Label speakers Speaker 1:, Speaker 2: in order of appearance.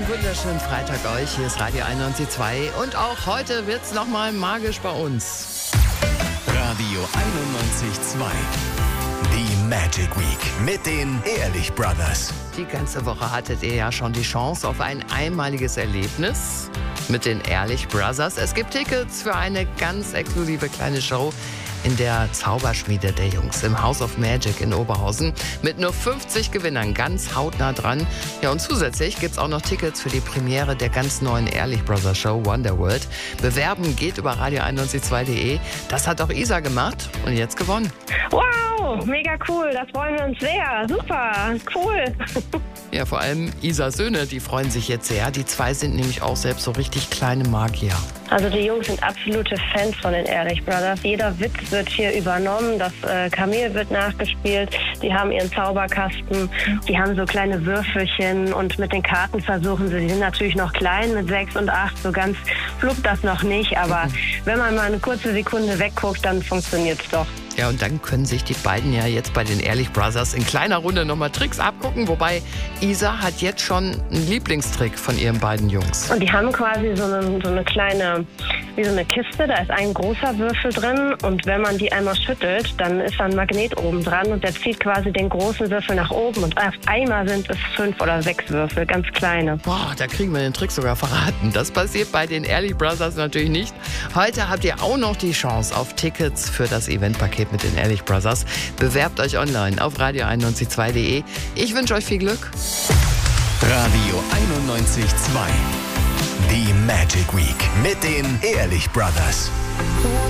Speaker 1: wunderschönen Freitag euch. Hier ist Radio 91.2 und auch heute wird's nochmal magisch bei uns.
Speaker 2: Radio 91.2. Die Magic Week mit den Ehrlich Brothers.
Speaker 1: Die ganze Woche hattet ihr ja schon die Chance auf ein einmaliges Erlebnis mit den Ehrlich Brothers. Es gibt Tickets für eine ganz exklusive kleine Show in der Zauberschmiede der Jungs im House of Magic in Oberhausen mit nur 50 Gewinnern ganz hautnah dran. Ja, und zusätzlich gibt's auch noch Tickets für die Premiere der ganz neuen Ehrlich Brothers Show Wonderworld. Bewerben geht über radio912.de. Das hat auch Isa gemacht und jetzt gewonnen.
Speaker 3: Wow, mega cool, das freuen wir uns sehr. Super, cool.
Speaker 1: Ja, vor allem Isas Söhne, die freuen sich jetzt sehr. Die zwei sind nämlich auch selbst so richtig kleine Magier.
Speaker 3: Also die Jungs sind absolute Fans von den Ehrlich Brothers. Jeder Witz wird hier übernommen, das Kamel wird nachgespielt, die haben ihren Zauberkasten, die haben so kleine Würfelchen und mit den Karten versuchen sie, die sind natürlich noch klein mit 6 und 8, so ganz fluppt das noch nicht, aber wenn man mal eine kurze Sekunde wegguckt, dann funktioniert's doch.
Speaker 1: Ja, und dann können sich die beiden ja jetzt bei den Ehrlich Brothers in kleiner Runde nochmal Tricks abgucken, wobei Isa hat jetzt schon einen Lieblingstrick von ihren beiden Jungs.
Speaker 3: Und die haben quasi so eine kleine, wie so eine Kiste, da ist ein großer Würfel drin und wenn man die einmal schüttelt, dann ist da ein Magnet oben dran und der zieht quasi den großen Würfel nach oben und auf einmal sind es 5 oder 6 Würfel, ganz kleine.
Speaker 1: Boah, da kriegen wir den Trick sogar verraten. Das passiert bei den Ehrlich Brothers natürlich nicht. Heute habt ihr auch noch die Chance auf Tickets für das Eventpaket mit den Ehrlich Brothers. Bewerbt euch online auf radio912.de. Ich wünsche euch viel Glück.
Speaker 2: Radio 91.2. Die Magic Week mit den Ehrlich Brothers.